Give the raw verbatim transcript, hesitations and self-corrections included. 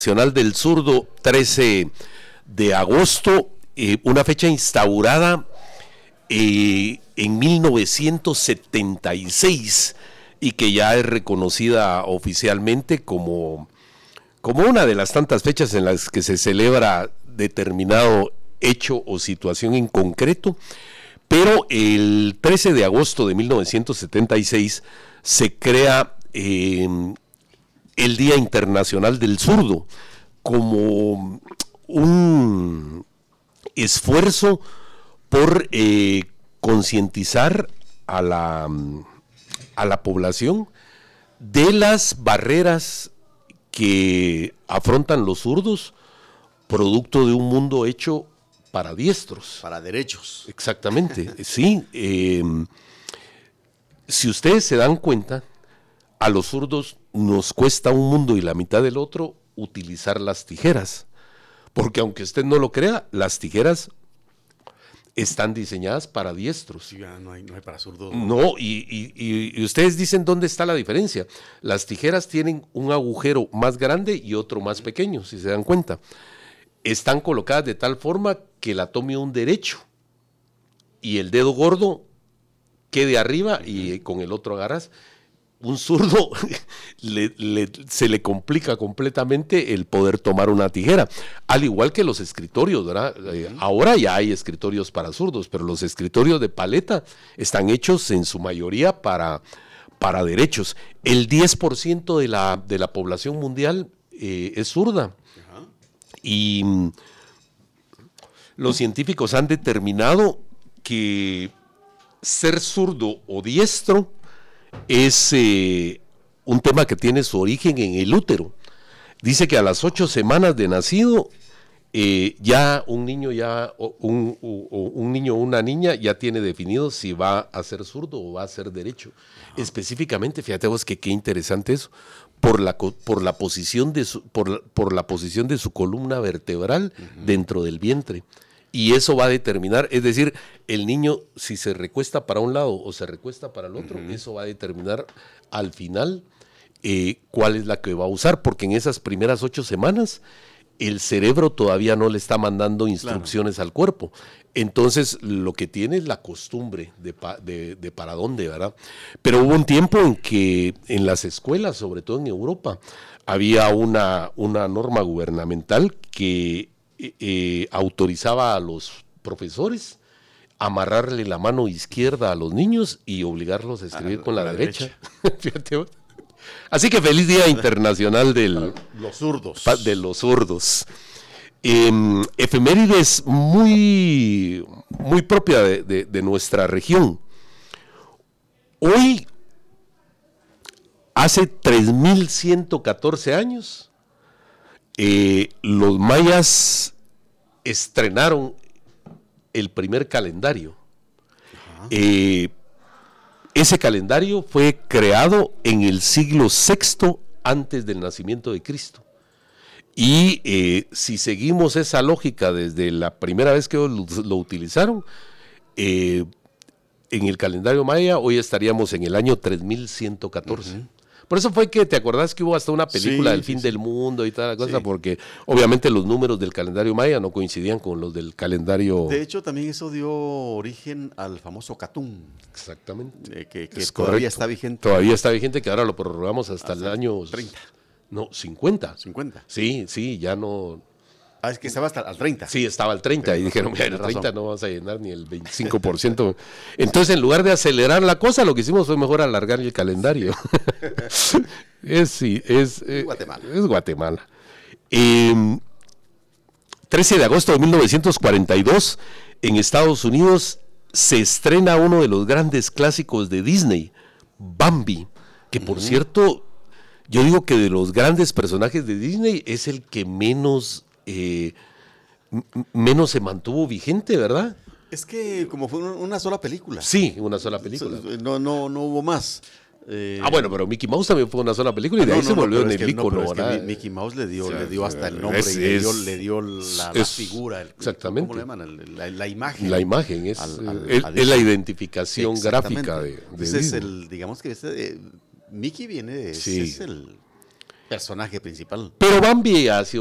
Nacional del Zurdo, trece de agosto, eh, una fecha instaurada eh, en mil novecientos setenta y seis y que ya es reconocida oficialmente como, como una de las tantas fechas en las que se celebra determinado hecho o situación en concreto. Pero el trece de agosto de mil novecientos setenta y seis se crea eh, el Día Internacional del Zurdo como un esfuerzo por eh, concientizar a la, a la población de las barreras que afrontan los zurdos, producto de un mundo hecho para diestros. Para derechos. Exactamente, sí. Eh, si ustedes se dan cuenta, a los zurdos nos cuesta un mundo y la mitad del otro utilizar las tijeras. Porque aunque usted no lo crea, las tijeras están diseñadas para diestros. Sí, ya no hay, no hay para zurdos. No, y, y, y ustedes dicen dónde está la diferencia. Las tijeras tienen un agujero más grande y otro más pequeño, si se dan cuenta. Están colocadas de tal forma que la tome un derecho y el dedo gordo quede arriba uh-huh. y con el otro agarras. Un zurdo le, le, se le complica completamente el poder tomar una tijera, al igual que los escritorios, ¿verdad? Uh-huh. Eh, ahora ya hay escritorios para zurdos, pero los escritorios de paleta están hechos en su mayoría para, para derechos. El diez por ciento de la, de la población mundial eh, es zurda. Uh-huh. Y mm, los científicos han determinado que ser zurdo o diestro es eh, un tema que tiene su origen en el útero. Dice que a las ocho semanas de nacido, eh, ya un niño ya un, un, un niño o una niña ya tiene definido si va a ser zurdo o va a ser derecho. Ajá. Específicamente, fíjate vos que qué interesante eso, por la por la posición de su, por, por la posición de su columna vertebral uh-huh. dentro del vientre. Y eso va a determinar, es decir, el niño si se recuesta para un lado o se recuesta para el otro, uh-huh. eso va a determinar al final eh, cuál es la que va a usar, porque en esas primeras ocho semanas el cerebro todavía no le está mandando instrucciones claro. al cuerpo. Entonces lo que tiene es la costumbre de, pa, de, de para dónde, ¿verdad? Pero hubo un tiempo en que en las escuelas, sobre todo en Europa, había una, una norma gubernamental que Eh, autorizaba a los profesores a amarrarle la mano izquierda a los niños y obligarlos a escribir a, con la, la derecha. derecha. Así que feliz Día Internacional del, los zurdos. de los zurdos. Eh, efemérides muy, muy propia de, de, de nuestra región. Hoy, hace tres mil ciento catorce años, Eh, los mayas estrenaron el primer calendario. Eh, ese calendario fue creado en el siglo sexto antes del nacimiento de Cristo. Y eh, si seguimos esa lógica desde la primera vez que lo, lo utilizaron, eh, en el calendario maya hoy estaríamos en el año tres mil ciento catorce. Uh-huh. Por eso fue que, ¿te acordás que hubo hasta una película sí, del fin sí, del mundo y tal la cosa? Sí. Porque obviamente los números del calendario maya no coincidían con los del calendario... De hecho, también eso dio origen al famoso Catún. Exactamente. Eh, que que todavía está vigente. Todavía está vigente, que ahora lo prorrogamos hasta, hasta el año... treinta. No, cincuenta. cincuenta. Sí, sí, ya no... Ah, es que estaba hasta al treinta. Sí, estaba al treinta. Pero y dijeron, mira, el treinta razón. No vas a llenar ni el veinticinco por ciento. Entonces, en lugar de acelerar la cosa, lo que hicimos fue mejor alargar el calendario. es, sí, es, eh, Guatemala. Es Guatemala. Eh, trece de agosto de mil novecientos cuarenta y dos, en Estados Unidos, se estrena uno de los grandes clásicos de Disney, Bambi, que por uh-huh. cierto, yo digo que de los grandes personajes de Disney es el que menos... Eh, m- menos se mantuvo vigente, ¿verdad? Es que como fue una sola película. Sí, una sola película. No, no, no hubo más. Eh, ah, bueno, pero Mickey Mouse también fue una sola película y de ah, no, ahí no, se volvió en el ícono. No, es que Mickey Mouse le dio, o sea, le dio hasta el nombre es, y le dio, le dio la, la es, figura. El, exactamente. ¿Cómo le llaman? La, la imagen. La imagen es, al, al, es, es la identificación gráfica de, de Ese es el, digamos que ese, eh, Mickey viene de... Sí. Es el, personaje principal. Pero Bambi ha sido